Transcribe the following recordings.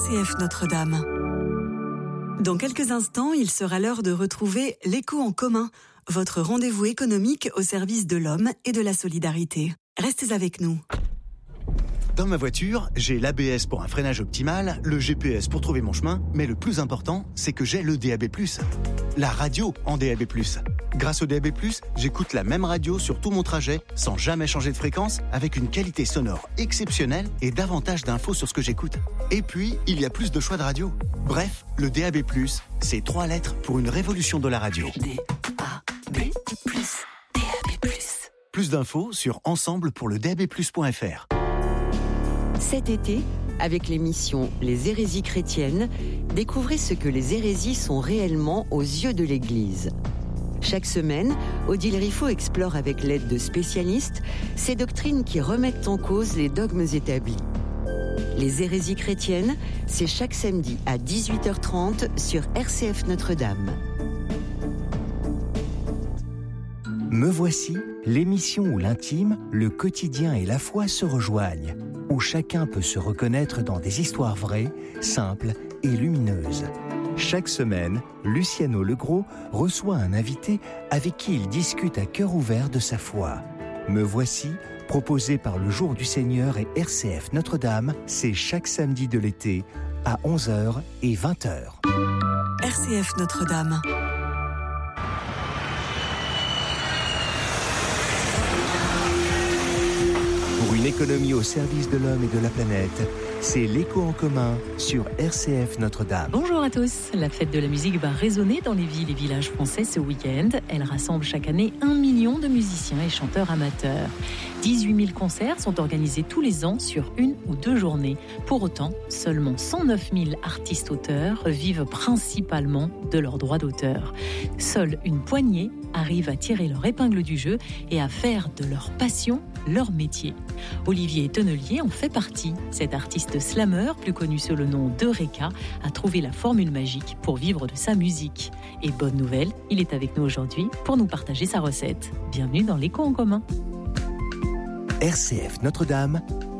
RCF Notre-Dame. Dans quelques instants, il sera l'heure de retrouver l'Écho en commun, votre rendez-vous économique au service de l'homme et de la solidarité. Restez avec nous. Dans ma voiture, j'ai l'ABS pour un freinage optimal, le GPS pour trouver mon chemin, mais le plus important, c'est que j'ai le DAB+, la radio en DAB+. Grâce au DAB+, j'écoute la même radio sur tout mon trajet, sans jamais changer de fréquence, avec une qualité sonore exceptionnelle et davantage d'infos sur ce que j'écoute. Et puis, il y a plus de choix de radio. Bref, le DAB+, c'est 3 lettres pour une révolution de la radio. DAB+, DAB+. Plus d'infos sur ensemble-pour-le-DAB+.fr. Cet été, avec l'émission Les hérésies chrétiennes, découvrez ce que les hérésies sont réellement aux yeux de l'Église. Chaque semaine, Odile Riffaut explore avec l'aide de spécialistes ces doctrines qui remettent en cause les dogmes établis. Les hérésies chrétiennes, c'est chaque samedi à 18h30 sur RCF Notre-Dame. Me voici, l'émission où l'intime, le quotidien et la foi se rejoignent, où chacun peut se reconnaître dans des histoires vraies, simples et lumineuses. Chaque semaine, Luciano Legros reçoit un invité avec qui il discute à cœur ouvert de sa foi. Me voici, proposé par le Jour du Seigneur et RCF Notre-Dame, c'est chaque samedi de l'été à 11h et 20h. RCF Notre-Dame. Pour une économie au service de l'homme et de la planète, c'est l'Écho en commun sur RCF Notre-Dame. Bonjour à tous. La fête de la musique va résonner dans les villes et villages français ce week-end. Elle rassemble chaque année 1 million de musiciens et chanteurs amateurs. 18 000 concerts sont organisés tous les ans sur 1 ou 2 journées. Pour autant, seulement 109 000 artistes-auteurs vivent principalement de leurs droits d'auteur. Seule une poignée arrive à tirer leur épingle du jeu et à faire de leur passion leur métier. Olivier Tonnelier en fait partie. Cet artiste slammer, plus connu sous le nom d'Eureka, a trouvé la formule magique pour vivre de sa musique. Et bonne nouvelle, il est avec nous aujourd'hui pour nous partager sa recette. Bienvenue dans l'Écho en commun. RCF Notre-Dame,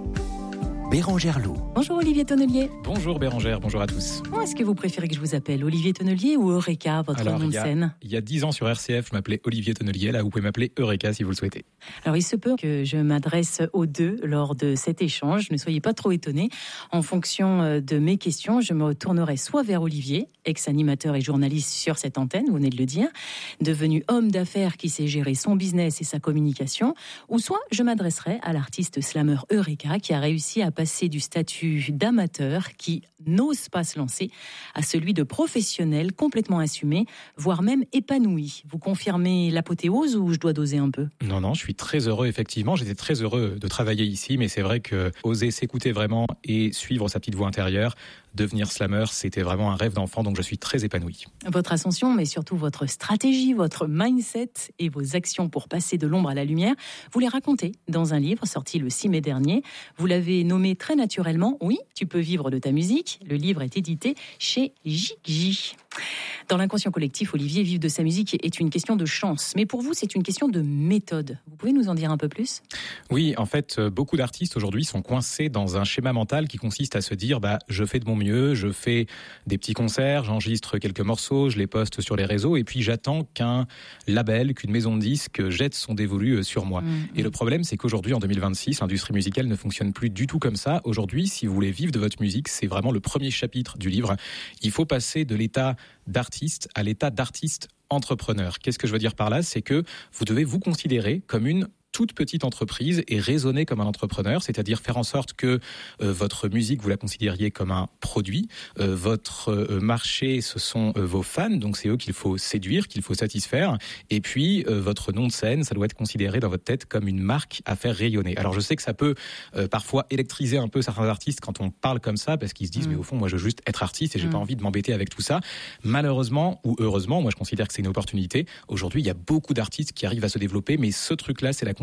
Bérangère Loup. Bonjour Olivier Tonnelier. Bonjour Bérangère, bonjour à tous. Comment est-ce que vous préférez que je vous appelle, Olivier Tonnelier ou Eureka, votre nom de scène ? Il y a 10 ans sur RCF, je m'appelais Olivier Tonnelier, là vous pouvez m'appeler Eureka si vous le souhaitez. Alors il se peut que je m'adresse aux deux lors de cet échange, ne soyez pas trop étonnés. En fonction de mes questions, je me tournerai soit vers Olivier, ex-animateur et journaliste sur cette antenne, vous venez de le dire, devenu homme d'affaires qui sait gérer son business et sa communication, ou soit je m'adresserai à l'artiste slammer Eureka qui a réussi à passer du statut d'amateur qui n'ose pas se lancer à celui de professionnel complètement assumé, voire même épanoui. Vous confirmez l'apothéose ou je dois doser un peu ? Non, je suis très heureux effectivement. J'étais très heureux de travailler ici, mais c'est vrai que oser s'écouter vraiment et suivre sa petite voix intérieure, devenir slammer, c'était vraiment un rêve d'enfant, donc je suis très épanoui. Votre ascension, mais surtout votre stratégie, votre mindset et vos actions pour passer de l'ombre à la lumière, vous les racontez dans un livre sorti le 6 mai dernier. Vous l'avez nommé très naturellement, oui, tu peux vivre de ta musique. Le livre est édité chez J.J. Dans l'inconscient collectif, Olivier, vivre de sa musique est une question de chance. Mais pour vous, c'est une question de méthode. Vous pouvez nous en dire un peu plus ? Oui, en fait, beaucoup d'artistes aujourd'hui sont coincés dans un schéma mental qui consiste à se dire je fais de mon mieux, je fais des petits concerts, j'enregistre quelques morceaux, je les poste sur les réseaux et puis j'attends qu'un label, qu'une maison de disques jette son dévolu sur moi. Et le problème, c'est qu'aujourd'hui, en 2026, l'industrie musicale ne fonctionne plus du tout comme ça. Aujourd'hui, si vous voulez vivre de votre musique, c'est vraiment le premier chapitre du livre. Il faut passer de l'état d'artiste à l'état d'artiste entrepreneur. Qu'est-ce que je veux dire par là ? C'est que vous devez vous considérer comme une toute petite entreprise et raisonner comme un entrepreneur, c'est-à-dire faire en sorte que votre musique, vous la considériez comme un produit. Votre marché, ce sont vos fans, donc c'est eux qu'il faut séduire, qu'il faut satisfaire. Et puis, votre nom de scène, ça doit être considéré dans votre tête comme une marque à faire rayonner. Alors, je sais que ça peut parfois électriser un peu certains artistes quand on parle comme ça, parce qu'ils se disent, mais au fond, moi, je veux juste être artiste et j'ai pas envie de m'embêter avec tout ça. Malheureusement, ou heureusement, moi, je considère que c'est une opportunité. Aujourd'hui, il y a beaucoup d'artistes qui arrivent à se développer, mais ce truc-là, c'est la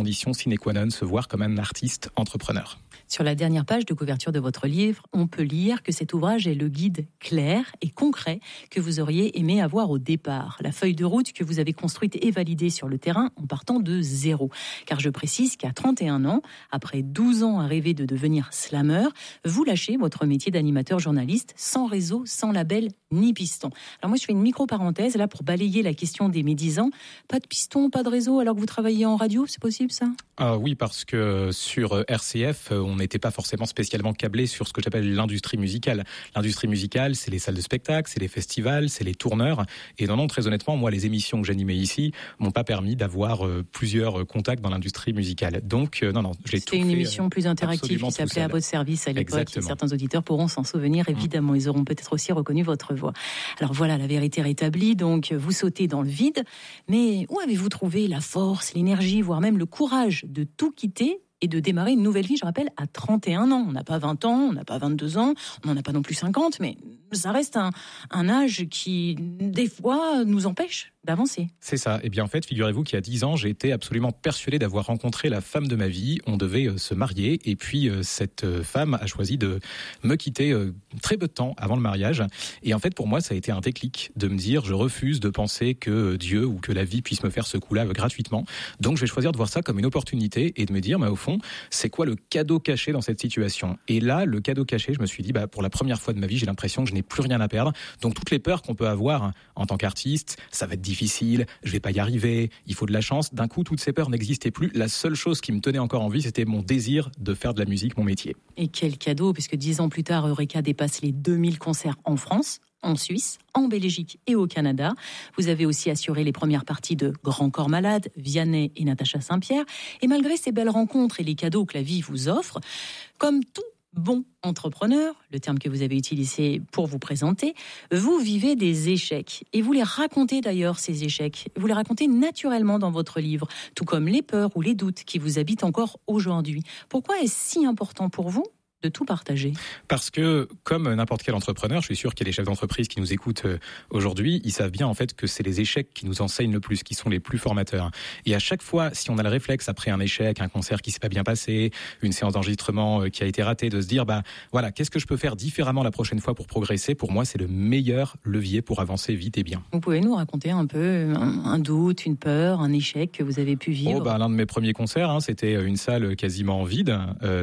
condition sine qua non, se voir comme un artiste entrepreneur. Sur la dernière page de couverture de votre livre, on peut lire que cet ouvrage est le guide clair et concret que vous auriez aimé avoir au départ. La feuille de route que vous avez construite et validée sur le terrain en partant de zéro. Car je précise qu'à 31 ans, après 12 ans à rêver de devenir slammer, vous lâchez votre métier d'animateur journaliste sans réseau, sans label ni piston. Alors moi, je fais une micro-parenthèse là pour balayer la question des médisants. Pas de piston, pas de réseau alors que vous travaillez en radio, c'est possible ça ? Oui, parce que sur RCF, on n'était pas forcément spécialement câblé sur ce que j'appelle l'industrie musicale. L'industrie musicale, c'est les salles de spectacle, c'est les festivals, c'est les tourneurs. Et non, très honnêtement, moi, les émissions que j'animais ici m'ont pas permis d'avoir plusieurs contacts dans l'industrie musicale. Donc, non, je l'ai tout fait. C'était une émission plus interactive qui s'appelait À votre service à l'époque. Exactement. Et certains auditeurs pourront s'en souvenir, évidemment. Ils auront peut-être aussi reconnu votre voix. Alors voilà, la vérité rétablie. Donc, vous sautez dans le vide. Mais où avez-vous trouvé la force, l'énergie, voire même le courage de tout quitter et de démarrer une nouvelle vie, je rappelle, à 31 ans. On n'a pas 20 ans, on n'a pas 22 ans, on n'en a pas non plus 50, mais ça reste un âge qui, des fois, nous empêche d'avancer. C'est ça. Et bien en fait, figurez-vous qu'il y a 10 ans, j'ai été absolument persuadé d'avoir rencontré la femme de ma vie. On devait se marier et puis cette femme a choisi de me quitter très peu de temps avant le mariage. Et en fait, pour moi, ça a été un déclic de me dire, je refuse de penser que Dieu ou que la vie puisse me faire ce coup-là gratuitement. Donc, je vais choisir de voir ça comme une opportunité et de me dire, au fond, c'est quoi le cadeau caché dans cette situation ? Et là, le cadeau caché, je me suis dit, pour la première fois de ma vie, j'ai l'impression que je n'ai plus rien à perdre. Donc, toutes les peurs qu'on peut avoir en tant qu'artiste, ça va être difficile, je vais pas y arriver, il faut de la chance. D'un coup, toutes ces peurs n'existaient plus. La seule chose qui me tenait encore en vie, c'était mon désir de faire de la musique mon métier. Et quel cadeau, puisque 10 ans plus tard, Eureka dépasse les 2000 concerts en France, en Suisse, en Belgique et au Canada. Vous avez aussi assuré les premières parties de Grand Corps Malade, Vianney et Natacha Saint-Pierre. Et malgré ces belles rencontres et les cadeaux que la vie vous offre, comme tout bon entrepreneur, le terme que vous avez utilisé pour vous présenter, vous vivez des échecs. Et vous les racontez d'ailleurs, ces échecs. Vous les racontez naturellement dans votre livre, tout comme les peurs ou les doutes qui vous habitent encore aujourd'hui. Pourquoi est-ce si important pour vous de tout partager? Parce que, comme n'importe quel entrepreneur, je suis sûr qu'il y a des chefs d'entreprise qui nous écoutent aujourd'hui, ils savent bien en fait que c'est les échecs qui nous enseignent le plus, qui sont les plus formateurs. Et à chaque fois, si on a le réflexe après un échec, un concert qui s'est pas bien passé, une séance d'enregistrement qui a été ratée, de se dire, voilà, qu'est-ce que je peux faire différemment la prochaine fois pour progresser? Pour moi, c'est le meilleur levier pour avancer vite et bien. Vous pouvez nous raconter un peu un doute, une peur, un échec que vous avez pu vivre? L'un de mes premiers concerts, c'était une salle quasiment vide.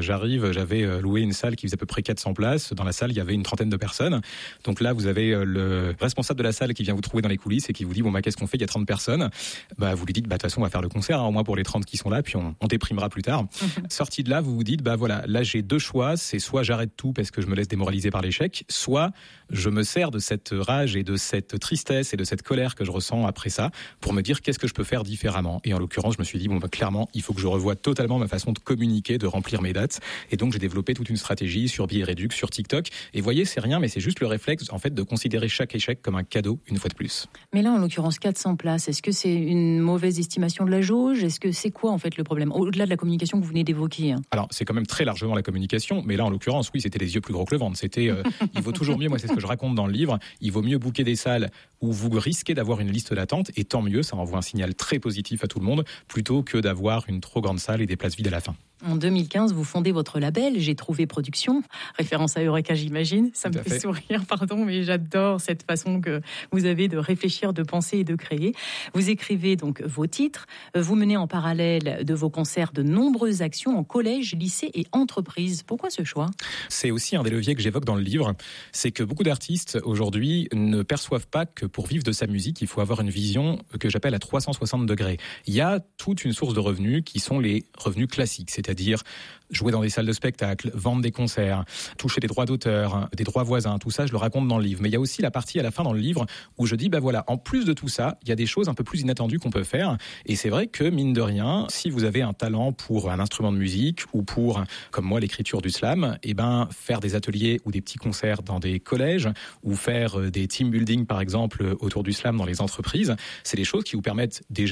J'avais loué une salle qui faisait à peu près 400 places. Dans la salle, il y avait une trentaine de personnes. Donc là, vous avez le responsable de la salle qui vient vous trouver dans les coulisses et qui vous dit, qu'est-ce qu'on fait? Il y a 30 personnes. Vous lui dites, de toute façon, on va faire le concert, au moins pour les 30 qui sont là, puis on déprimera plus tard. Sorti de là, vous vous dites, voilà, là, j'ai deux choix. C'est soit j'arrête tout parce que je me laisse démoraliser par l'échec, soit je me sers de cette rage et de cette tristesse et de cette colère que je ressens après ça pour me dire qu'est-ce que je peux faire différemment. Et en l'occurrence, je me suis dit, clairement, il faut que je revoie totalement ma façon de communiquer, de remplir mes dates. Et donc, j'ai développé toute une stratégie sur Billet Réduc, sur TikTok. Et voyez, c'est rien, mais c'est juste le réflexe, en fait, de considérer chaque échec comme un cadeau, une fois de plus. Mais là, en l'occurrence, 400 places, est-ce que c'est une mauvaise estimation de la jauge? Est-ce que c'est quoi, en fait, le problème? Au-delà de la communication que vous venez d'évoquer. Alors, c'est quand même très largement la communication, mais là, en l'occurrence, oui, c'était les yeux plus gros que le ventre. C'était, il vaut toujours mieux, moi, c'est ce que je raconte dans le livre, il vaut mieux booker des salles où vous risquez d'avoir une liste d'attente, et tant mieux, ça envoie un signal très positif à tout le monde, plutôt que d'avoir une trop grande salle et des places vides à la fin. En 2015, vous fondez votre label J'ai trouvé production, référence à Eureka, j'imagine. Ça me fait sourire, mais j'adore cette façon que vous avez de réfléchir, de penser et de créer. Vous écrivez donc vos titres, vous menez en parallèle de vos concerts de nombreuses actions en collège, lycée et entreprise. Pourquoi ce choix? C'est aussi un des leviers que j'évoque dans le livre, c'est que beaucoup d'artistes aujourd'hui ne perçoivent pas que pour vivre de sa musique, il faut avoir une vision que j'appelle à 360 degrés. Il y a toute une source de revenus qui sont les revenus classiques, c'est-à-dire jouer dans des salles de spectacle, vendre des concerts, toucher des droits d'auteur, des droits voisins, tout ça, je le raconte dans le livre. Mais il y a aussi la partie à la fin dans le livre où je dis, en plus de tout ça, il y a des choses un peu plus inattendues qu'on peut faire. Et c'est vrai que, mine de rien, si vous avez un talent pour un instrument de musique ou pour, comme moi, l'écriture du slam, faire des ateliers ou des petits concerts dans des collèges ou faire des team building, par exemple, autour du slam dans les entreprises, c'est des choses qui vous permettent déjà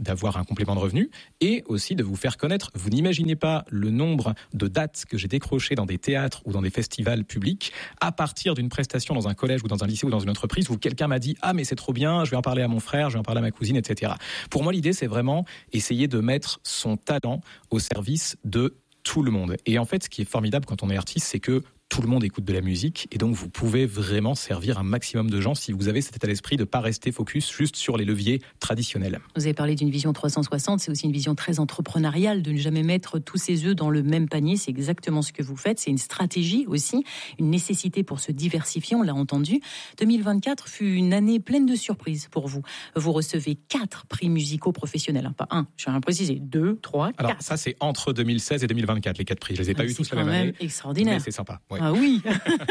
d'avoir un complément de revenu et aussi de vous faire connaître. Vous n'imaginez pas le nombre de dates que j'ai décrochées dans des théâtres ou dans des festivals publics à partir d'une prestation dans un collège ou dans un lycée ou dans une entreprise où quelqu'un m'a dit « Ah mais c'est trop bien, je vais en parler à mon frère, je vais en parler à ma cousine, etc. » Pour moi, l'idée, c'est vraiment essayer de mettre son talent au service de tout le monde. Et en fait, ce qui est formidable quand on est artiste, c'est que tout le monde écoute de la musique et donc vous pouvez vraiment servir un maximum de gens si vous avez cet état d'esprit de ne pas rester focus juste sur les leviers traditionnels. Vous avez parlé d'une vision 360, c'est aussi une vision très entrepreneuriale, de ne jamais mettre tous ses œufs dans le même panier. C'est exactement ce que vous faites. C'est une stratégie aussi, une nécessité pour se diversifier, on l'a entendu. 2024 fut une année pleine de surprises pour vous. Vous recevez 4 prix musicaux professionnels. Pas 1, je tiens à préciser, 2, 3, 4. Alors ça, c'est entre 2016 et 2024, les 4 prix. Je les ai pas eu tous la même année. C'est extraordinaire. Mais c'est sympa. Ouais. Ah oui.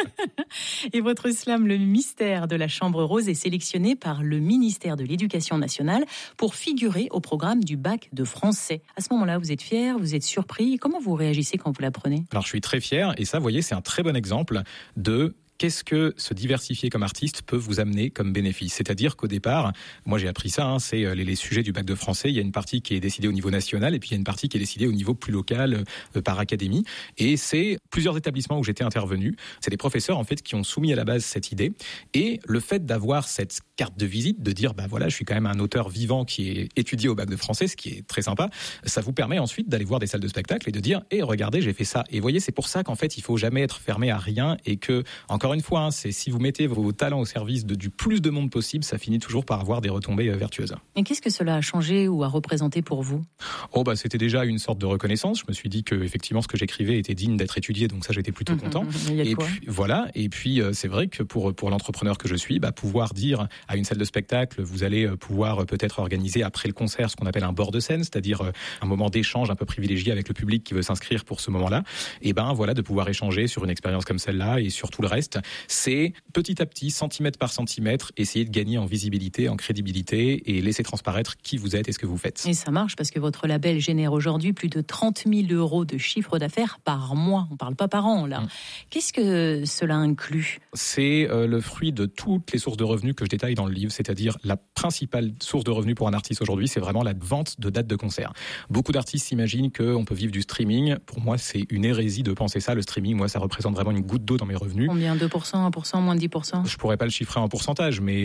Et votre slam, le mystère de la Chambre Rose, est sélectionné par le ministère de l'Éducation nationale pour figurer au programme du bac de français. À ce moment-là, vous êtes fier, vous êtes surpris. Comment vous réagissez quand vous l'apprenez ? Alors, je suis très fier et ça, vous voyez, c'est un très bon exemple de qu'est-ce que se diversifier comme artiste peut vous amener comme bénéfice. C'est-à-dire qu'au départ, moi j'ai appris ça, c'est les sujets du bac de français. Il y a une partie qui est décidée au niveau national et puis il y a une partie qui est décidée au niveau plus local par académie. Et c'est plusieurs établissements où j'étais intervenu. C'est des professeurs en fait qui ont soumis à la base cette idée. Et le fait d'avoir cette carte de visite, de dire voilà, je suis quand même un auteur vivant qui est étudié au bac de français, ce qui est très sympa, ça vous permet ensuite d'aller voir des salles de spectacle et de dire regardez, j'ai fait ça. Et vous voyez, c'est pour ça qu'en fait, il faut jamais être fermé à rien et que, encore une fois, c'est si vous mettez vos talents au service du plus de monde possible, ça finit toujours par avoir des retombées vertueuses. Et qu'est-ce que cela a changé ou a représenté pour vous ? C'était déjà une sorte de reconnaissance. Je me suis dit que effectivement ce que j'écrivais était digne d'être étudié, donc ça j'étais plutôt content. Et puis voilà. Et puis c'est vrai que pour l'entrepreneur que je suis, pouvoir dire à une salle de spectacle, vous allez pouvoir peut-être organiser après le concert ce qu'on appelle un bord de scène, c'est-à-dire un moment d'échange un peu privilégié avec le public qui veut s'inscrire pour ce moment-là. Et voilà, de pouvoir échanger sur une expérience comme celle-là et sur tout le reste. C'est petit à petit, centimètre par centimètre, essayer de gagner en visibilité, en crédibilité et laisser transparaître qui vous êtes et ce que vous faites. Et ça marche parce que votre label génère aujourd'hui plus de 30 000 € de chiffre d'affaires par mois. On ne parle pas par an, là. Qu'est-ce que cela inclut ? C'est le fruit de toutes les sources de revenus que je détaille dans le livre, c'est-à-dire la principale source de revenus pour un artiste aujourd'hui, c'est vraiment la vente de dates de concert. Beaucoup d'artistes s'imaginent qu'on peut vivre du streaming. Pour moi, c'est une hérésie de penser ça. Le streaming, moi, ça représente vraiment une goutte d'eau dans mes revenus. Combien ? 2%, 1%, moins de 10%? Je pourrais pas le chiffrer en pourcentage, mais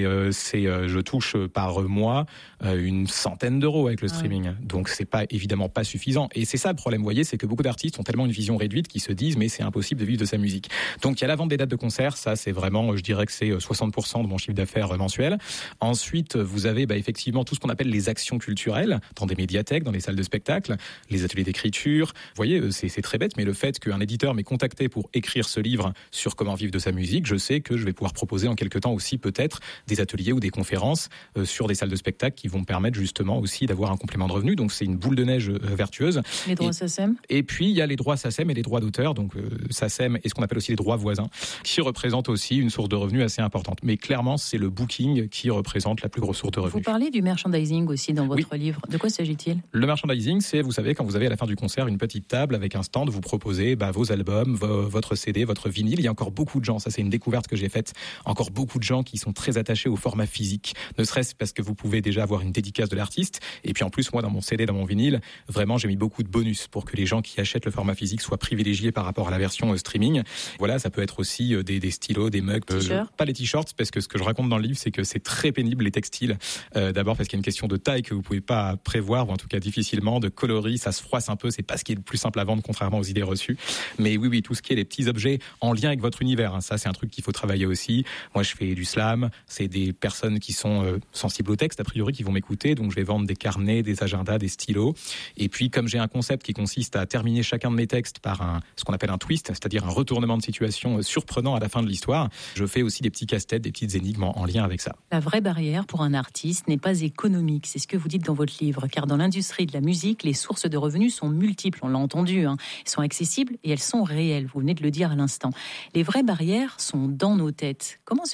je touche par mois une centaine d'euros avec le streaming. Donc c'est pas évidemment pas suffisant. Et c'est ça le problème, vous voyez, c'est que beaucoup d'artistes ont tellement une vision réduite qu'ils se disent mais c'est impossible de vivre de sa musique. Donc il y a la vente des dates de concert, ça c'est vraiment, je dirais que c'est 60% de mon chiffre d'affaires mensuel. Ensuite, vous avez effectivement tout ce qu'on appelle les actions culturelles dans des médiathèques, dans les salles de spectacle, les ateliers d'écriture. Vous voyez, c'est très bête, mais le fait qu'un éditeur m'ait contacté pour écrire ce livre sur comment vivre de sa musique, je sais que je vais pouvoir proposer en quelque temps aussi peut-être des ateliers ou des conférences sur des salles de spectacle qui vont me permettre justement aussi d'avoir un complément de revenu. Donc c'est une boule de neige vertueuse. Les droits SACEM. Et puis il y a les droits SACEM et les droits d'auteur, donc SACEM et ce qu'on appelle aussi les droits voisins, qui représentent aussi une source de revenus assez importante. Mais clairement, c'est le booking qui représente la plus grosse source de revenus. Vous parlez du merchandising aussi dans votre livre. De quoi s'agit-il ? Le merchandising, c'est, vous savez, quand vous avez à la fin du concert une petite table avec un stand, vous proposez vos albums, votre CD, votre vinyle. Il y a encore beaucoup de gens, ça c'est une découverte que j'ai faite, encore beaucoup de gens qui sont très attachés au format physique, ne serait-ce parce que vous pouvez déjà avoir une dédicace de l'artiste, et puis en plus moi dans mon CD, dans mon vinyle, vraiment j'ai mis beaucoup de bonus pour que les gens qui achètent le format physique soient privilégiés par rapport à la version streaming. Voilà, ça peut être aussi des stylos, des mugs, pas les t-shirts, parce que ce que je raconte dans le livre, c'est que c'est très pénible les textiles, d'abord parce qu'il y a une question de taille que vous pouvez pas prévoir, ou en tout cas difficilement, de coloris, ça se froisse un peu, c'est pas ce qui est le plus simple à vendre contrairement aux idées reçues, mais oui, tout ce qui est les petits objets en lien avec votre univers, ça c'est un truc qu'il faut travailler aussi. Moi je fais du slam, c'est des personnes qui sont sensibles au texte a priori qui vont m'écouter, donc je vais vendre des carnets, des agendas, des stylos, et puis comme j'ai un concept qui consiste à terminer chacun de mes textes par ce qu'on appelle un twist, c'est-à-dire un retournement de situation surprenant à la fin de l'histoire, je fais aussi des petits casse-têtes, des petites énigmes en lien avec ça. La vraie barrière pour un artiste n'est pas économique, c'est ce que vous dites dans votre livre, car dans l'industrie de la musique, les sources de revenus sont multiples, on l'a entendu, elles sont accessibles et elles sont réelles, vous venez de le dire à l'instant. Les vraies barrières sont dans nos têtes. Comment se libérer ?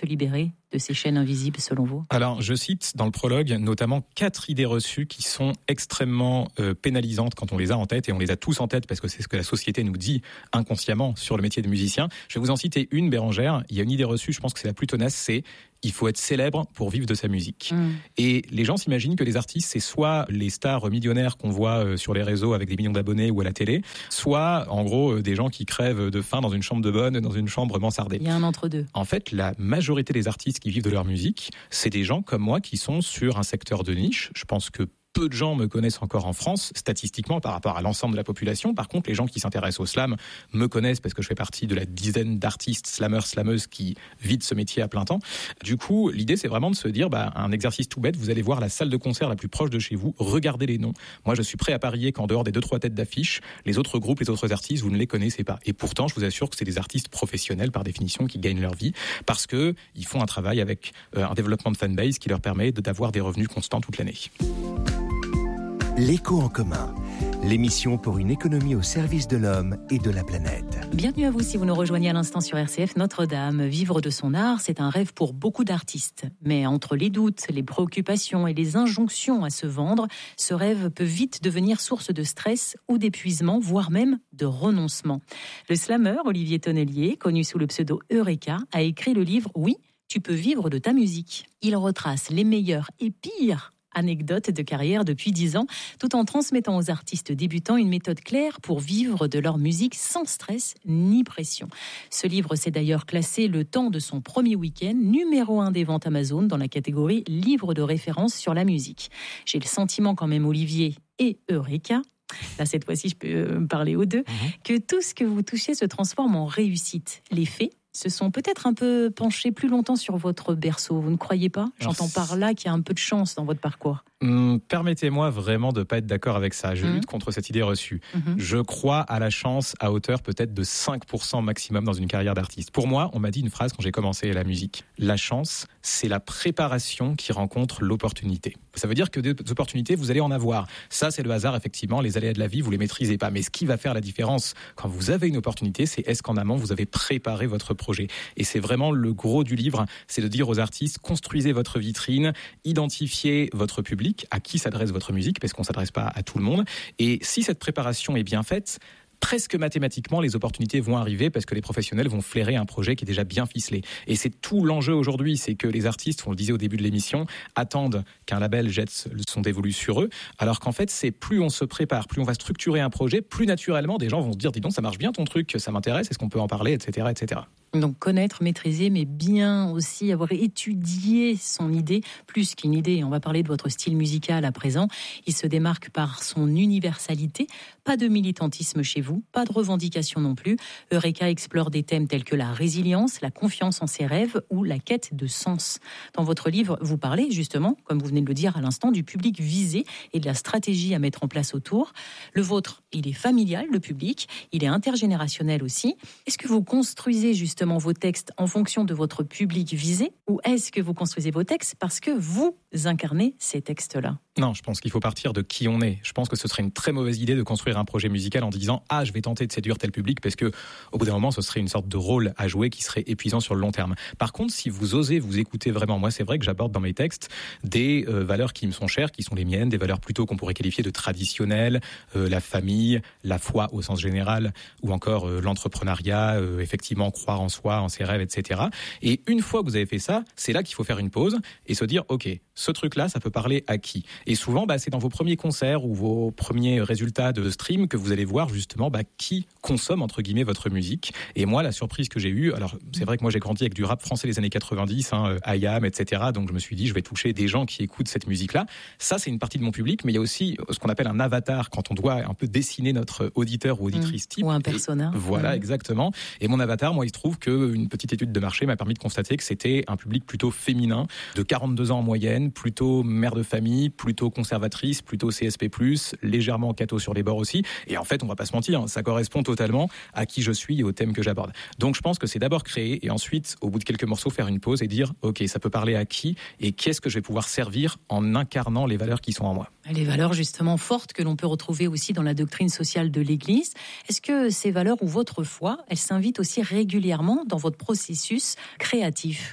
de ces chaînes invisibles selon vous ? Alors, je cite dans le prologue notamment 4 idées reçues qui sont extrêmement pénalisantes quand on les a en tête, et on les a tous en tête parce que c'est ce que la société nous dit inconsciemment sur le métier de musicien. Je vais vous en citer une, Bérangère. Il y a une idée reçue, je pense que c'est la plus tenace, c'est il faut être célèbre pour vivre de sa musique. Et les gens s'imaginent que les artistes, c'est soit les stars millionnaires qu'on voit sur les réseaux avec des millions d'abonnés ou à la télé, soit en gros des gens qui crèvent de faim dans une chambre de bonne, dans une chambre mansardée. Il y a un entre-deux. En fait, la majorité des artistes qui vivent de leur musique, c'est des gens comme moi qui sont sur un secteur de niche. Je pense que peu de gens me connaissent encore en France, statistiquement, par rapport à l'ensemble de la population. Par contre, les gens qui s'intéressent au slam me connaissent parce que je fais partie de la dizaine d'artistes slameurs, slameuses qui vivent de ce métier à plein temps. Du coup, l'idée, c'est vraiment de se dire, un exercice tout bête, vous allez voir la salle de concert la plus proche de chez vous, regardez les noms. Moi, je suis prêt à parier qu'en dehors des 2-3 têtes d'affiche, les autres groupes, les autres artistes, vous ne les connaissez pas. Et pourtant, je vous assure que c'est des artistes professionnels, par définition, qui gagnent leur vie parce que ils font un travail avec un développement de fanbase qui leur permet d'avoir des revenus constants toute l'année. L'écho en commun, l'émission pour une économie au service de l'homme et de la planète. Bienvenue à vous si vous nous rejoignez à l'instant sur RCF Notre-Dame. Vivre de son art, c'est un rêve pour beaucoup d'artistes. Mais entre les doutes, les préoccupations et les injonctions à se vendre, ce rêve peut vite devenir source de stress ou d'épuisement, voire même de renoncement. Le slameur Olivier Tonnelier, connu sous le pseudo Eureka, a écrit le livre « Oui, tu peux vivre de ta musique ». Il retrace les meilleurs et pires anecdotes de carrière depuis 10 ans, tout en transmettant aux artistes débutants une méthode claire pour vivre de leur musique sans stress ni pression. Ce livre s'est d'ailleurs classé le temps de son premier week-end, numéro 1 des ventes Amazon dans la catégorie livre de référence sur la musique. J'ai le sentiment quand même, Olivier et Eureka, là cette fois-ci je peux parler aux deux, que tout ce que vous touchez se transforme en réussite. Les faits se sont peut-être un peu penchés plus longtemps sur votre berceau, vous ne croyez pas ? J'entends par là qu'il y a un peu de chance dans votre parcours. Permettez-moi vraiment de ne pas être d'accord avec ça. Je lutte contre cette idée reçue. Je crois à la chance à hauteur peut-être de 5% maximum dans une carrière d'artiste. Pour moi, on m'a dit une phrase quand j'ai commencé la musique. La chance, c'est la préparation qui rencontre l'opportunité. Ça veut dire que des opportunités, vous allez en avoir. Ça, c'est le hasard, effectivement. Les aléas de la vie, vous les maîtrisez pas. Mais ce qui va faire la différence quand vous avez une opportunité, c'est est-ce qu'en amont, vous avez préparé votre projet. Et c'est vraiment le gros du livre, c'est de dire aux artistes, construisez votre vitrine, identifiez votre public, à qui s'adresse votre musique, parce qu'on ne s'adresse pas à tout le monde. Et si cette préparation est bien faite, presque mathématiquement, les opportunités vont arriver parce que les professionnels vont flairer un projet qui est déjà bien ficelé. Et c'est tout l'enjeu aujourd'hui, c'est que les artistes, on le disait au début de l'émission, attendent qu'un label jette son dévolu sur eux, alors qu'en fait, c'est plus on se prépare, plus on va structurer un projet, plus naturellement, des gens vont se dire, dis donc, ça marche bien ton truc, ça m'intéresse, est-ce qu'on peut en parler, etc., etc. Donc connaître, maîtriser, mais bien aussi avoir étudié son idée, plus qu'une idée. On va parler de votre style musical à présent. Il se démarque par son universalité. Pas de militantisme chez vous, pas de revendication non plus. Eureka explore des thèmes tels que la résilience, la confiance en ses rêves ou la quête de sens. Dans votre livre, vous parlez justement, comme vous venez de le dire à l'instant, du public visé et de la stratégie à mettre en place autour. Le vôtre, il est familial, le public, il est intergénérationnel aussi. Est-ce que vous construisez justement vos textes en fonction de votre public visé, ou est-ce que vous construisez vos textes parce que vous incarnez ces textes-là ? Non, je pense qu'il faut partir de qui on est. Je pense que ce serait une très mauvaise idée de construire un projet musical en disant « Ah, je vais tenter de séduire tel public » parce que au bout d'un moment, ce serait une sorte de rôle à jouer qui serait épuisant sur le long terme. Par contre, si vous osez vous écouter vraiment, moi c'est vrai que j'aborde dans mes textes des valeurs qui me sont chères, qui sont les miennes, des valeurs plutôt qu'on pourrait qualifier de traditionnelles, la famille, la foi au sens général, ou encore l'entrepreneuriat, effectivement croire en soi, en ses rêves, etc. Et une fois que vous avez fait ça, c'est là qu'il faut faire une pause et se dire « Ok, ce truc-là, ça peut parler à qui ?» Et souvent, c'est dans vos premiers concerts ou vos premiers résultats de stream que vous allez voir justement qui consomme, entre guillemets, votre musique. Et moi, la surprise que j'ai eue, alors c'est vrai que moi j'ai grandi avec du rap français des années 90, IAM, etc. Donc je me suis dit, je vais toucher des gens qui écoutent cette musique-là. Ça, c'est une partie de mon public, mais il y a aussi ce qu'on appelle un avatar, quand on doit un peu dessiner notre auditeur ou auditrice type. Ou un persona. Voilà, exactement. Et mon avatar, moi, il se trouve qu'une petite étude de marché m'a permis de constater que c'était un public plutôt féminin, de 42 ans en moyenne, plutôt mère de famille, plutôt conservatrice, plutôt CSP+, légèrement catho sur les bords aussi. Et en fait, on va pas se mentir, ça correspond totalement à qui je suis et au thème que j'aborde. Donc je pense que c'est d'abord créer et ensuite, au bout de quelques morceaux, faire une pause et dire ok, ça peut parler à qui et qu'est-ce que je vais pouvoir servir en incarnant les valeurs qui sont en moi. Les valeurs justement fortes que l'on peut retrouver aussi dans la doctrine sociale de l'Église. Est-ce que ces valeurs ou votre foi, elles s'invitent aussi régulièrement dans votre processus créatif ?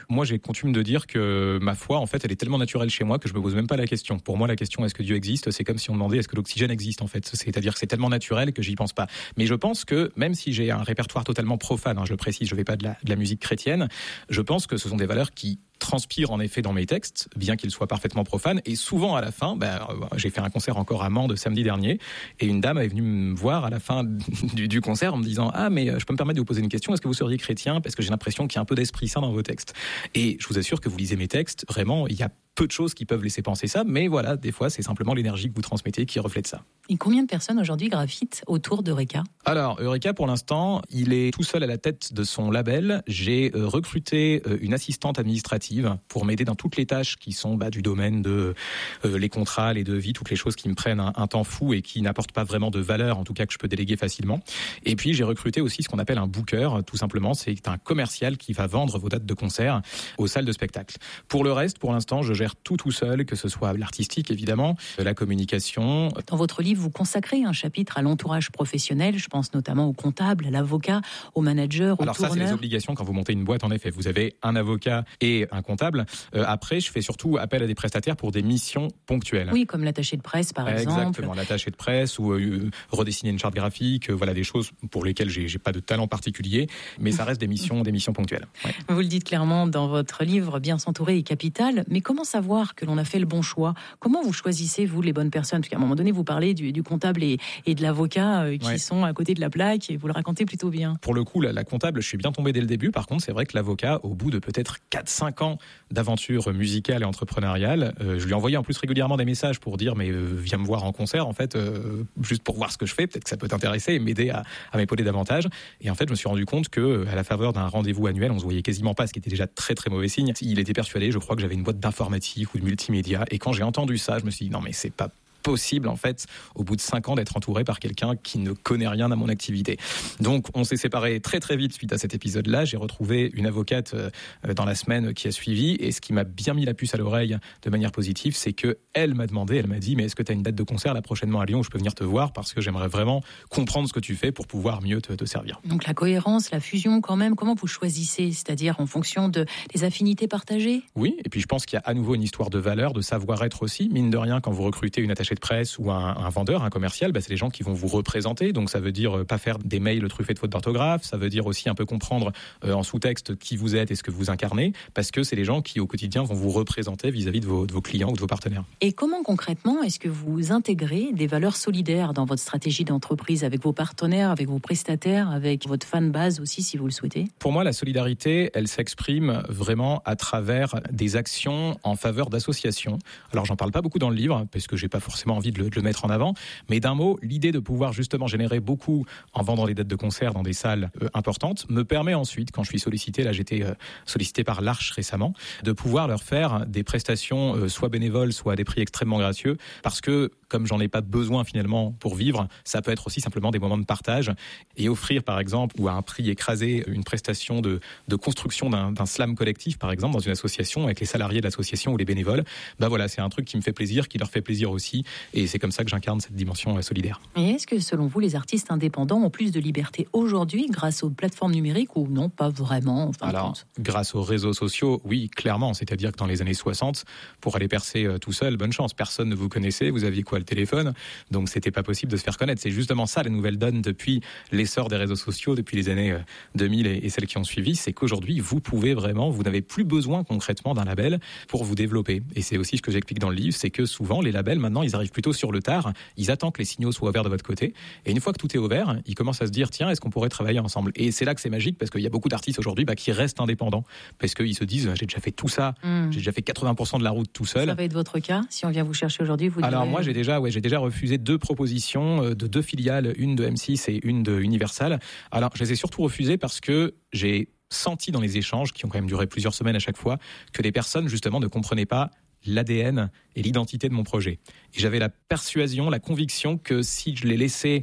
Moi, j'ai coutume de dire que ma foi, en fait, elle est tellement naturelle chez moi que je me pose même pas la question. Pour moi, la question est-ce que Dieu existe, c'est comme si on demandait est-ce que l'oxygène existe en fait. C'est-à-dire que c'est tellement naturel que j'y pense pas. Mais je pense que même si j'ai un répertoire totalement profane, je le précise, je vais pas de la musique chrétienne, je pense que ce sont des valeurs qui transpire en effet dans mes textes, bien qu'ils soient parfaitement profanes. Et souvent à la fin, j'ai fait un concert encore à Mende samedi dernier, et une dame est venue me voir à la fin du concert en me disant « Ah, mais je peux me permettre de vous poser une question, est-ce que vous seriez chrétien ? Parce que j'ai l'impression qu'il y a un peu d'esprit saint dans vos textes. » Et je vous assure que vous lisez mes textes, vraiment, il y a peu de choses qui peuvent laisser penser ça, mais voilà, des fois, c'est simplement l'énergie que vous transmettez qui reflète ça. Et combien de personnes aujourd'hui gravitent autour d'Eureka ? Alors, Eureka, pour l'instant, il est tout seul à la tête de son label. J'ai recruté une assistante administrative pour m'aider dans toutes les tâches qui sont du domaine de les contrats, les devis, toutes les choses qui me prennent un temps fou et qui n'apportent pas vraiment de valeur, en tout cas que je peux déléguer facilement. Et puis, j'ai recruté aussi ce qu'on appelle un booker, tout simplement. C'est un commercial qui va vendre vos dates de concert aux salles de spectacle. Pour le reste, pour l'instant, je gère tout seul, que ce soit l'artistique, évidemment, la communication. Dans votre livre, vous consacrez un chapitre à l'entourage professionnel. Je pense notamment au comptable, à l'avocat, au manager, au tourneur. Alors ça, c'est les obligations quand vous montez une boîte, en effet. Vous avez un avocat et un comptable. Après, je fais surtout appel à des prestataires pour des missions ponctuelles. Oui, comme l'attaché de presse, par exemple. Exactement, l'attaché de presse ou redessiner une charte graphique. Voilà des choses pour lesquelles j'ai pas de talent particulier, mais ça reste des missions ponctuelles. Ouais. Vous le dites clairement dans votre livre, bien s'entourer est capital. Mais comment savoir que l'on a fait le bon choix ? Comment vous choisissez, vous, les bonnes personnes ? Parce qu'à un moment donné, vous parlez du comptable et de l'avocat qui sont à côté de la plaque et vous le racontez plutôt bien. Pour le coup, la comptable, je suis bien tombé dès le début. Par contre, c'est vrai que l'avocat, au bout de peut-être 4-5 ans d'aventure musicale et entrepreneuriale, je lui envoyais en plus régulièrement des messages pour dire mais viens me voir en concert en fait, juste pour voir ce que je fais, peut-être que ça peut t'intéresser et m'aider à m'épauler davantage. Et en fait, je me suis rendu compte que à la faveur d'un rendez-vous annuel, on se voyait quasiment pas, ce qui était déjà très très mauvais signe. Il était persuadé, je crois, que j'avais une boîte d'informatique ou de multimédia. Et quand j'ai entendu ça, je me suis dit non mais c'est pas possible en fait au bout de 5 ans d'être entouré par quelqu'un qui ne connaît rien à mon activité. Donc on s'est séparés très très vite suite à cet épisode-là. J'ai retrouvé une avocate dans la semaine qui a suivi et ce qui m'a bien mis la puce à l'oreille de manière positive, c'est que elle m'a dit mais est-ce que tu as une date de concert là prochainement à Lyon où je peux venir te voir parce que j'aimerais vraiment comprendre ce que tu fais pour pouvoir mieux te servir. Donc la cohérence, la fusion quand même, comment vous choisissez, c'est-à-dire en fonction des affinités partagées ? Oui, et puis je pense qu'il y a à nouveau une histoire de valeur, de savoir-être aussi. Mine de rien, quand vous recrutez une attachée de presse ou un vendeur, un commercial, c'est les gens qui vont vous représenter. Donc ça veut dire pas faire des mails truffés de fautes d'orthographe, ça veut dire aussi un peu comprendre en sous-texte qui vous êtes et ce que vous incarnez, parce que c'est les gens qui au quotidien vont vous représenter vis-à-vis de vos clients ou de vos partenaires. Et comment concrètement est-ce que vous intégrez des valeurs solidaires dans votre stratégie d'entreprise avec vos partenaires, avec vos prestataires, avec votre fanbase aussi si vous le souhaitez ? Pour moi, la solidarité, elle s'exprime vraiment à travers des actions en faveur d'associations. Alors j'en parle pas beaucoup dans le livre, parce que j'ai pas forcément envie de le mettre en avant, mais d'un mot, l'idée de pouvoir justement générer beaucoup en vendant des dates de concert dans des salles importantes me permet ensuite, quand je suis sollicité, là j'étais sollicité par l'Arche récemment, de pouvoir leur faire des prestations soit bénévoles, soit à des prix extrêmement gracieux, parce que comme j'en ai pas besoin finalement pour vivre, ça peut être aussi simplement des moments de partage et offrir par exemple ou à un prix écrasé une prestation de construction d'un slam collectif par exemple dans une association avec les salariés de l'association ou les bénévoles. Voilà, c'est un truc qui me fait plaisir, qui leur fait plaisir aussi et c'est comme ça que j'incarne cette dimension solidaire. Et est-ce que selon vous les artistes indépendants ont plus de liberté aujourd'hui grâce aux plateformes numériques ou non, pas vraiment ? Alors, grâce aux réseaux sociaux, oui, clairement, c'est-à-dire que dans les années 60, pour aller percer tout seul, bonne chance, personne ne vous connaissait, vous aviez quoi, le téléphone, donc c'était pas possible de se faire connaître. C'est justement ça la nouvelle donne depuis l'essor des réseaux sociaux, depuis les années 2000 et celles qui ont suivi, c'est qu'aujourd'hui vous pouvez vraiment, vous n'avez plus besoin concrètement d'un label pour vous développer. Et c'est aussi ce que j'explique dans le livre, c'est que souvent les labels maintenant ils arrivent plutôt sur le tard, ils attendent que les signaux soient ouverts de votre côté, et une fois que tout est ouvert, ils commencent à se dire tiens, est-ce qu'on pourrait travailler ensemble ? Et c'est là que c'est magique parce qu'il y a beaucoup d'artistes aujourd'hui qui restent indépendants parce qu'ils se disent j'ai déjà fait tout ça, j'ai déjà fait 80% de la route tout seul. Ça va être votre cas si on vient vous chercher aujourd'hui, vous Alors direz... moi j'ai déjà refusé 2 propositions de 2 filiales, une de M6 et une de Universal. Alors je les ai surtout refusées parce que j'ai senti dans les échanges, qui ont quand même duré plusieurs semaines à chaque fois, que les personnes justement ne comprenaient pas l'ADN et l'identité de mon projet. Et j'avais la persuasion, la conviction que si je les laissais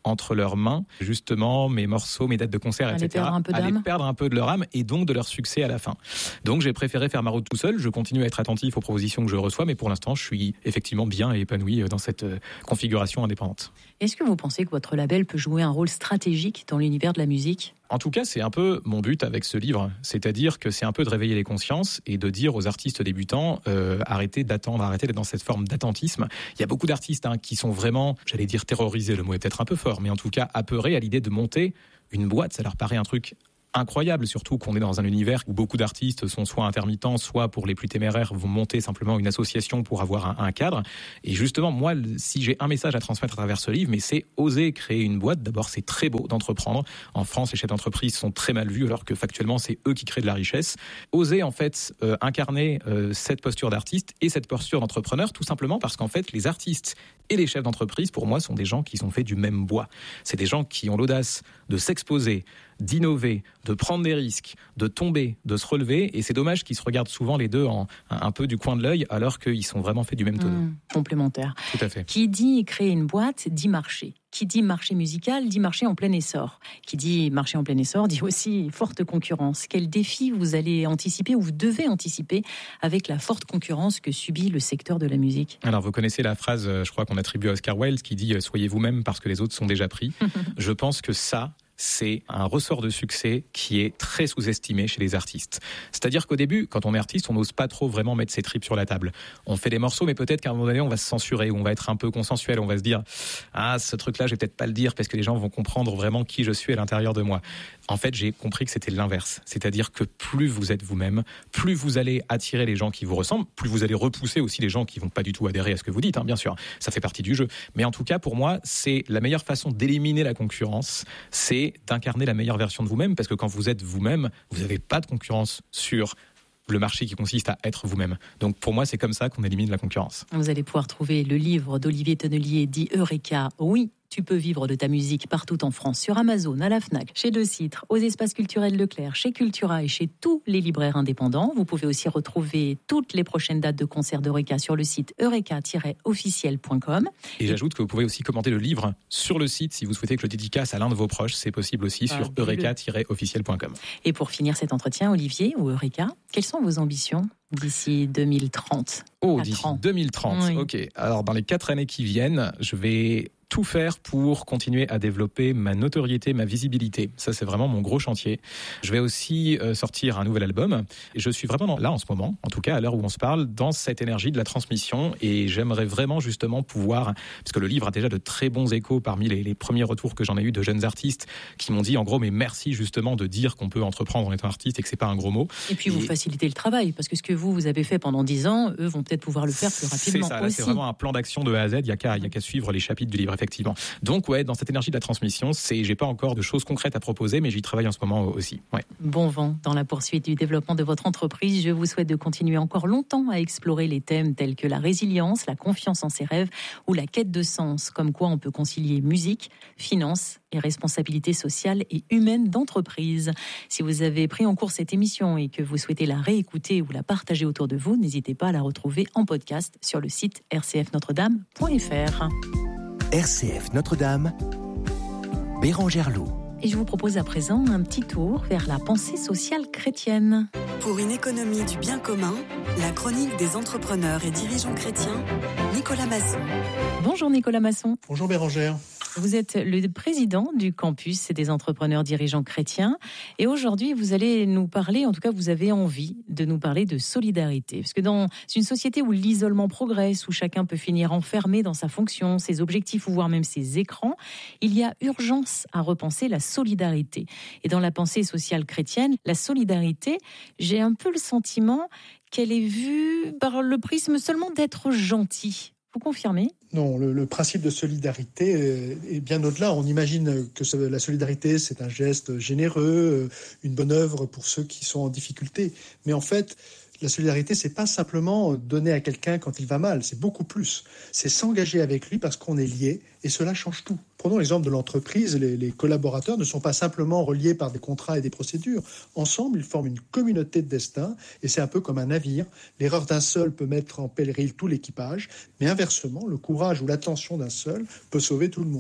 entre leurs mains, justement, mes morceaux, mes dates de concert, etc., allaient perdre un peu de leur âme et donc de leur succès à la fin. Donc j'ai préféré faire ma route tout seul. Je continue à être attentif aux propositions que je reçois, mais pour l'instant, je suis effectivement bien et épanoui dans cette configuration indépendante. Est-ce que vous pensez que votre label peut jouer un rôle stratégique dans l'univers de la musique ? En tout cas, c'est un peu mon but avec ce livre, c'est-à-dire que c'est un peu de réveiller les consciences et de dire aux artistes débutants arrêtez d'attendre, arrêtez d'être dans cette forme d'attentisme. Il y a beaucoup d'artistes qui sont vraiment, j'allais dire terrorisés, le mot est peut-être un peu fort, mais en tout cas apeurés à l'idée de monter une boîte. Ça leur paraît un truc incroyable, surtout qu'on est dans un univers où beaucoup d'artistes sont soit intermittents, soit pour les plus téméraires vont monter simplement une association pour avoir un cadre. Et justement, moi, si j'ai un message à transmettre à travers ce livre, mais c'est oser créer une boîte. D'abord, c'est très beau d'entreprendre. En France, les chefs d'entreprise sont très mal vus, alors que factuellement, c'est eux qui créent de la richesse. Oser en fait incarner cette posture d'artiste et cette posture d'entrepreneur, tout simplement parce qu'en fait, les artistes et les chefs d'entreprise, pour moi, sont des gens qui sont faits du même bois. C'est des gens qui ont l'audace de s'exposer, d'innover, de prendre des risques, de tomber, de se relever. Et c'est dommage qu'ils se regardent souvent les deux un peu du coin de l'œil, alors qu'ils sont vraiment faits du même tonneau. Complémentaire. Tout à fait. Qui dit créer une boîte, dit marché. Qui dit marché musical, dit marché en plein essor. Qui dit marché en plein essor, dit aussi forte concurrence. Quel défi vous allez anticiper ou vous devez anticiper avec la forte concurrence que subit le secteur de la musique ? Alors, vous connaissez la phrase, je crois qu'on attribue à Oscar Wilde, qui dit « Soyez vous-même parce que les autres sont déjà pris ». Je pense que ça, c'est un ressort de succès qui est très sous-estimé chez les artistes. C'est-à-dire qu'au début, quand on est artiste, on n'ose pas trop vraiment mettre ses tripes sur la table. On fait des morceaux, mais peut-être qu'à un moment donné, on va se censurer, ou on va être un peu consensuel, on va se dire « Ah, ce truc-là, je vais peut-être pas le dire parce que les gens vont comprendre vraiment qui je suis à l'intérieur de moi ». En fait, j'ai compris que c'était l'inverse. C'est-à-dire que plus vous êtes vous-même, plus vous allez attirer les gens qui vous ressemblent, plus vous allez repousser aussi les gens qui vont pas du tout adhérer à ce que vous dites, bien sûr. Ça fait partie du jeu. Mais en tout cas, pour moi, c'est la meilleure façon d'éliminer la concurrence, c'est d'incarner la meilleure version de vous-même, parce que quand vous êtes vous-même, vous n'avez pas de concurrence sur le marché qui consiste à être vous-même. Donc pour moi, c'est comme ça qu'on élimine la concurrence. Vous allez pouvoir trouver le livre d'Olivier Tonnelier dit Eureka. Oui, tu peux vivre de ta musique partout en France, sur Amazon, à la Fnac, chez De Citre, aux espaces culturels Leclerc, chez Cultura et chez tous les libraires indépendants. Vous pouvez aussi retrouver toutes les prochaines dates de concerts d'Eureka sur le site eureka-officiel.com. Et j'ajoute que vous pouvez aussi commenter le livre sur le site si vous souhaitez que je le dédicace à l'un de vos proches. C'est possible aussi sur eureka-officiel.com. Et pour finir cet entretien, Olivier, ou Eureka, quelles sont vos ambitions d'ici 2030 ? D'ici 2030, oui. Ok. Alors dans les 4 années qui viennent, je vais tout faire pour continuer à développer ma notoriété, ma visibilité. Ça, c'est vraiment mon gros chantier. Je vais aussi sortir un nouvel album. Et je suis vraiment là en ce moment, en tout cas à l'heure où on se parle, dans cette énergie de la transmission. Et j'aimerais vraiment justement pouvoir, parce que le livre a déjà de très bons échos parmi les premiers retours que j'en ai eu de jeunes artistes qui m'ont dit en gros, mais merci justement de dire qu'on peut entreprendre en étant artiste et que c'est pas un gros mot. Et puis vous facilitez le travail, parce que ce que vous avez fait pendant 10 ans, eux vont peut-être pouvoir le faire plus rapidement. C'est ça, là, c'est vraiment un plan d'action de A à Z. Il y a qu'à suivre les chapitres du livre, effectivement. Donc ouais, dans cette énergie de la transmission, j'ai pas encore de choses concrètes à proposer, mais j'y travaille en ce moment aussi. Ouais. Bon vent dans la poursuite du développement de votre entreprise. Je vous souhaite de continuer encore longtemps à explorer les thèmes tels que la résilience, la confiance en ses rêves ou la quête de sens, comme quoi on peut concilier musique, finance et responsabilité sociale et humaine d'entreprise. Si vous avez pris en cours cette émission et que vous souhaitez la réécouter ou la partager autour de vous, n'hésitez pas à la retrouver en podcast sur le site rcfnotredame.fr. RCF Notre-Dame, Bérangère Loup. Et je vous propose à présent un petit tour vers la pensée sociale chrétienne. Pour une économie du bien commun, la chronique des entrepreneurs et dirigeants chrétiens, Nicolas Masson. Bonjour Nicolas Masson. Bonjour Bérangère. Vous êtes le président du campus des entrepreneurs dirigeants chrétiens. Et aujourd'hui, vous allez nous parler, en tout cas vous avez envie de nous parler de solidarité. Parce que dans une société où l'isolement progresse, où chacun peut finir enfermé dans sa fonction, ses objectifs ou voire même ses écrans, il y a urgence à repenser la solidarité. Et dans la pensée sociale chrétienne, la solidarité, j'ai un peu le sentiment qu'elle est vue par le prisme seulement d'être gentil. Vous confirmez ? Non, le principe de solidarité est bien au-delà. On imagine que la solidarité, c'est un geste généreux, une bonne œuvre pour ceux qui sont en difficulté. Mais en fait, la solidarité, c'est pas simplement donner à quelqu'un quand il va mal, c'est beaucoup plus. C'est s'engager avec lui parce qu'on est lié et cela change tout. Prenons l'exemple de l'entreprise, les collaborateurs ne sont pas simplement reliés par des contrats et des procédures. Ensemble, ils forment une communauté de destin et c'est un peu comme un navire. L'erreur d'un seul peut mettre en péril tout l'équipage, mais inversement, le courage ou l'attention d'un seul peut sauver tout le monde.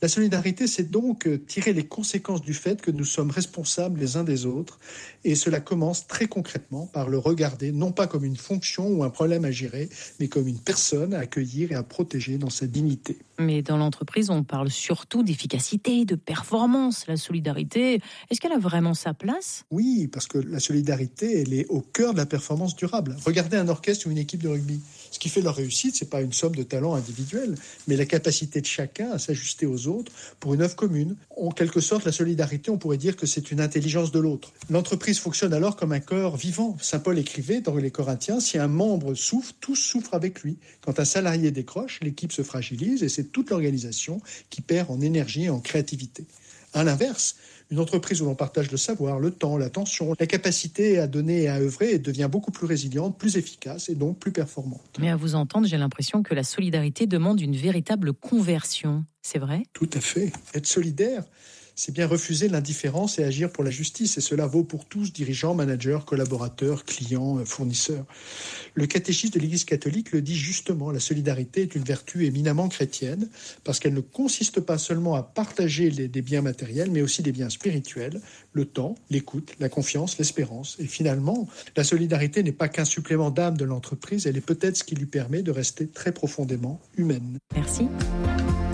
La solidarité, c'est donc tirer les conséquences du fait que nous sommes responsables les uns des autres. Et cela commence très concrètement par le regarder, non pas comme une fonction ou un problème à gérer, mais comme une personne à accueillir et à protéger dans sa dignité. Mais dans l'entreprise, on parle surtout d'efficacité, de performance. La solidarité, est-ce qu'elle a vraiment sa place ? Oui, parce que la solidarité, elle est au cœur de la performance durable. Regardez un orchestre ou une équipe de rugby. Ce qui fait leur réussite, c'est pas une somme de talents individuels, mais la capacité de chacun à s'ajuster aux autres pour une œuvre commune. En quelque sorte, la solidarité, on pourrait dire que c'est une intelligence de l'autre. L'entreprise fonctionne alors comme un corps vivant. Saint Paul écrivait dans les Corinthiens, si un membre souffre, tous souffrent avec lui. Quand un salarié décroche, l'équipe se fragilise et c'est toute l'organisation qui perd en énergie et en créativité. À l'inverse, une entreprise où l'on partage le savoir, le temps, l'attention, la capacité à donner et à œuvrer devient beaucoup plus résiliente, plus efficace et donc plus performante. Mais à vous entendre, j'ai l'impression que la solidarité demande une véritable conversion. C'est vrai ? Tout à fait. Être solidaire, c'est bien refuser l'indifférence et agir pour la justice. Et cela vaut pour tous, dirigeants, managers, collaborateurs, clients, fournisseurs. Le catéchisme de l'Église catholique le dit justement, la solidarité est une vertu éminemment chrétienne parce qu'elle ne consiste pas seulement à partager des biens matériels, mais aussi des biens spirituels, le temps, l'écoute, la confiance, l'espérance. Et finalement, la solidarité n'est pas qu'un supplément d'âme de l'entreprise, elle est peut-être ce qui lui permet de rester très profondément humaine. Merci.